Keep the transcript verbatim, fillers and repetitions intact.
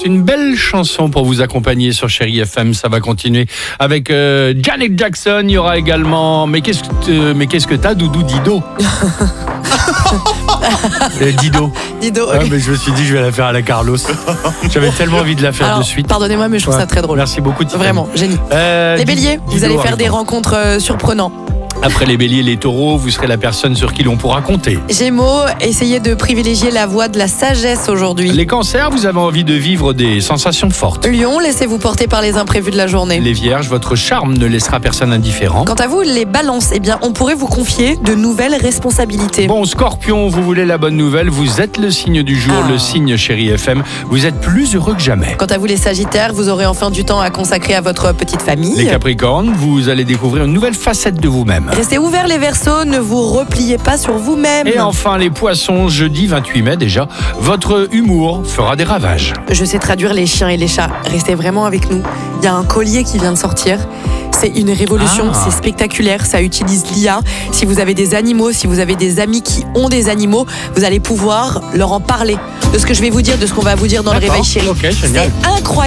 C'est une belle chanson pour vous accompagner sur Chérie F M. Ça va continuer avec euh, Janet Jackson. Il y aura également Mais qu'est-ce que t- mais qu'est-ce que t'as, Doudou Dido? euh, Dido. Dido. Ah, mais je me suis dit je vais la faire à la Carlos. J'avais tellement envie de la faire Alors, de suite. pardonnez-moi, mais je trouve Ouais. ça très drôle. Merci beaucoup. Tiffany. Vraiment, génie. Euh, Les béliers, Dido vous allez faire arrive. des rencontres euh, surprenantes. Après les béliers, les taureaux, vous serez la personne sur qui l'on pourra compter. Gémeaux, essayez de privilégier la voie de la sagesse aujourd'hui. Les cancers, vous avez envie de vivre des sensations fortes. Lion, laissez-vous porter par les imprévus de la journée. Les vierges, votre charme ne laissera personne indifférent. Quant à vous, les balances, eh bien, on pourrait vous confier de nouvelles responsabilités. Bon, Scorpion, vous voulez la bonne nouvelle, vous êtes le signe du jour, Ah. le signe Chérie F M. Vous êtes plus heureux que jamais. Quant à vous, les sagittaires, vous aurez enfin du temps à consacrer à votre petite famille. Les Capricornes, vous allez découvrir une nouvelle facette de vous-même. Restez ouverts les Verseaux, ne vous repliez pas sur vous-même. Et enfin, les Poissons, jeudi vingt-huit mai déjà, votre humour fera des ravages. Je sais traduire les chiens et les chats. Restez vraiment avec nous. Il y a un collier qui vient de sortir. C'est une révolution, Ah. c'est spectaculaire, ça utilise l'I A. Si vous avez des animaux, si vous avez des amis qui ont des animaux, vous allez pouvoir leur en parler. De ce que je vais vous dire, de ce qu'on va vous dire dans le D'accord. Réveil Chéri. Ok, génial. C'est incroyable.